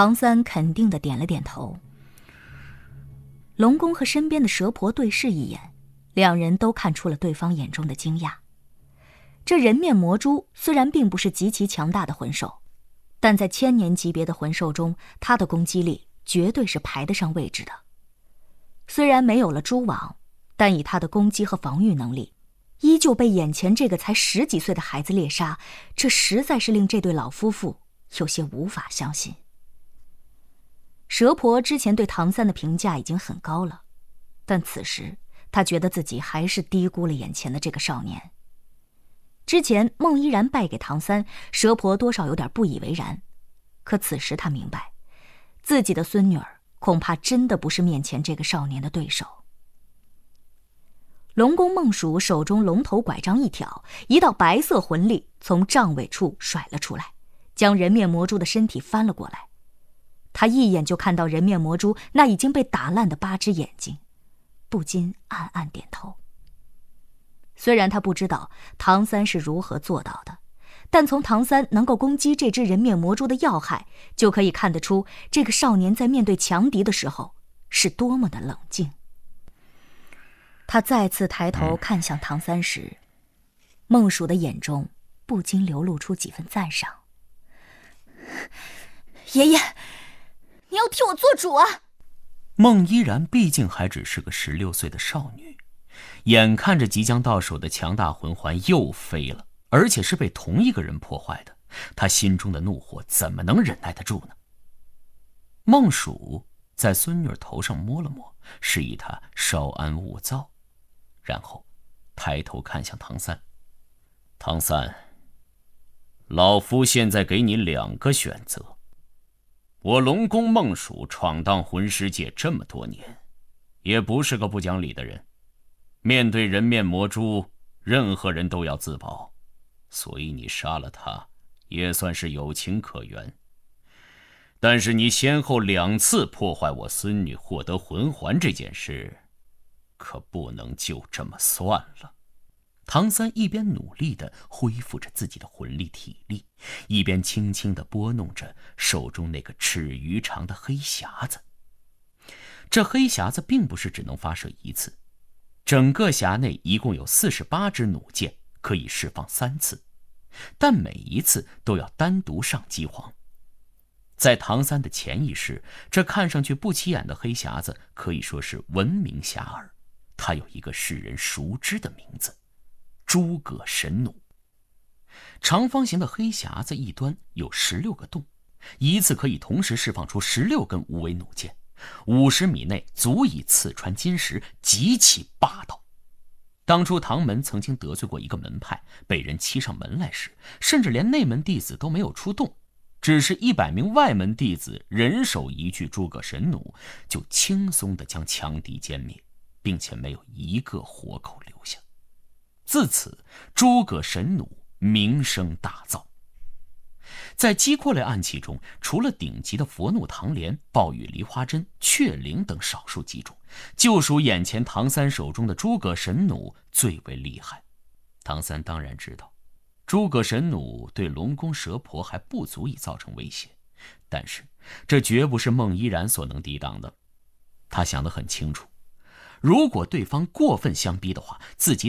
唐三肯定地点了点头。龙宫和身边的蛇婆对视一眼，两人都看出了对方眼中的惊讶。这人面魔蛛虽然并不是极其强大的魂兽，但在1000年级别的魂兽中，它的攻击力绝对是排得上位置的。虽然没有了蛛网，但以它的攻击和防御能力，依旧被眼前这个才10几岁的孩子猎杀，这实在是令这对老夫妇有些无法相信。蛇婆之前对唐三的评价已经很高了，但此时她觉得自己还是低估了眼前的这个少年。之前孟依然败给唐三，蛇婆多少有点不以为然，可此时她明白，自己的孙女儿恐怕真的不是面前这个少年的对手。龙宫孟蜀手中龙头拐杖一挑，一道白色魂力从杖尾处甩了出来，将人面魔蛛的身体翻了过来。他一眼就看到人面魔蛛那已经被打烂的8只眼睛，不禁暗暗点头。虽然他不知道唐三是如何做到的，但从唐三能够攻击这只人面魔蛛的要害，就可以看得出这个少年在面对强敌的时候是多么的冷静。他再次抬头看向唐三时，孟蜀的眼中不禁流露出几分赞赏。 爷爷，你要替我做主啊！ 孟依然毕竟还只是个16岁的少女，眼看着即将到手的强大魂环又飞了，而且是被同一个人破坏的，她心中的怒火怎么能忍耐得住呢？孟蜀在孙女儿头上摸了摸，示意她稍安勿躁，然后抬头看向唐三。唐三，老夫现在给你2个选择。我龙宫孟蜀闯荡魂师界这么多年，也不是个不讲理的人，面对人面魔蛛，任何人都要自保，所以你杀了他也算是有情可原。但是你先后2次破坏我孙女获得魂环这件事，可不能就这么算了。唐三一边努力地恢复着自己的魂力体力，一边轻轻地拨弄着手中那个尺余长的黑匣子。这黑匣子并不是只能发射1次，整个匣内一共有48支弩箭，可以释放3次，但每一次都要单独上机皇。在唐三的潜意识，这看上去不起眼的黑匣子可以说是闻名遐迩，它有一个世人熟知的名字——诸葛神弩。长方形的黑匣子一端有16个洞，一次可以同时释放出16根无尾弩箭，50米内足以刺穿金石，极其霸道。当初唐门曾经得罪过一个门派，被人欺上门来时，甚至连内门弟子都没有出动，只是100名外门弟子人手一具诸葛神弩，就轻松地将强敌歼灭，并且没有一个活口留下。自此，诸葛神弩名声大噪。在击扩类暗器中，除了顶级的佛怒唐莲、暴雨梨花针、雀灵等少数几种，就属眼前唐三手中的诸葛神弩最为厉害。唐三当然知道，诸葛神弩对龙宫蛇婆还不足以造成威胁，但是这绝不是孟依然所能抵挡的。他想得很清楚，如果对方过分相逼的话，自己